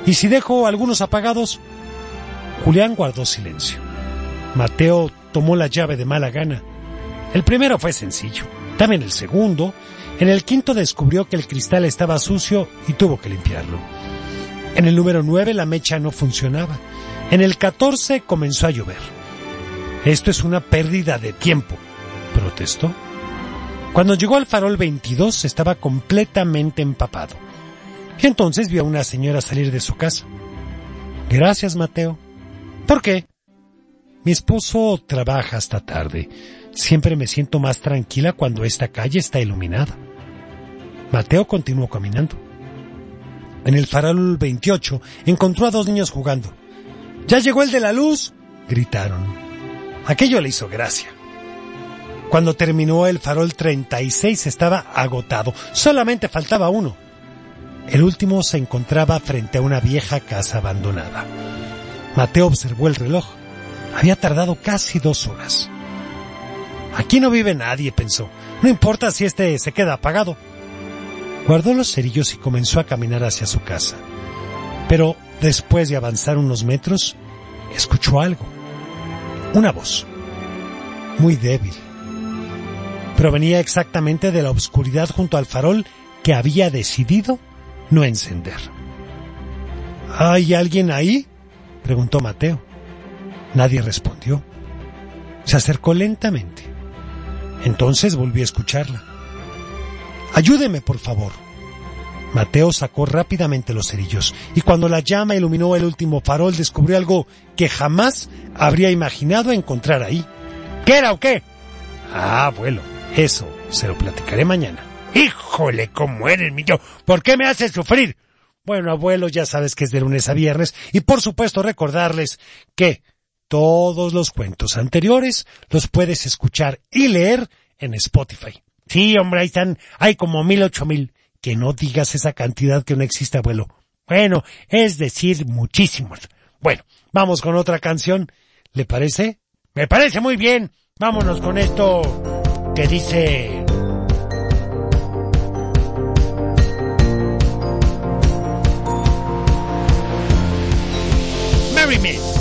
¿Y si dejo algunos apagados? Julián guardó silencio. Mateo tomó la llave de mala gana. El primero fue sencillo, también el segundo. En el quinto descubrió que el cristal estaba sucio y tuvo que limpiarlo. En el número 9 la mecha no funcionaba. En el 14 comenzó a llover. Esto es una pérdida de tiempo, protestó. Cuando llegó al farol 22 estaba completamente empapado. Y entonces vio a una señora salir de su casa. Gracias, Mateo. ¿Por qué? Mi esposo trabaja hasta tarde. Siempre me siento más tranquila cuando esta calle está iluminada. Mateo continuó caminando. En el farol 28 encontró a dos niños jugando. ¡Ya llegó el de la luz!, gritaron. Aquello le hizo gracia. Cuando terminó el farol 36 estaba agotado. Solamente faltaba uno. El último se encontraba frente a una vieja casa abandonada. Mateo observó el reloj. Había tardado casi 2 horas. Aquí no vive nadie, pensó. No importa si este se queda apagado. Guardó los cerillos y comenzó a caminar hacia su casa. Pero después de avanzar unos metros, escuchó algo. Una voz. Muy débil. Provenía exactamente de la oscuridad junto al farol que había decidido no encender. ¿Hay alguien ahí?, preguntó Mateo. Nadie respondió. Se acercó lentamente. Entonces volvió a escucharla. «Ayúdeme, por favor». Mateo sacó rápidamente los cerillos y cuando la llama iluminó el último farol descubrió algo que jamás habría imaginado encontrar ahí. ¿Qué era o qué? Ah, abuelo, eso se lo platicaré mañana. ¡Híjole, cómo eres, niño! ¿Por qué me haces sufrir? Bueno, abuelo, ya sabes que es de lunes a viernes y por supuesto recordarles que todos los cuentos anteriores los puedes escuchar y leer en Spotify. Sí, hombre, ahí están, hay como 1,000, 8,000. Que no digas esa cantidad que no existe, abuelo. Bueno, es decir, muchísimos. Bueno, vamos con otra canción. ¿Le parece? Me parece muy bien. Vámonos con esto que dice... Marry Me.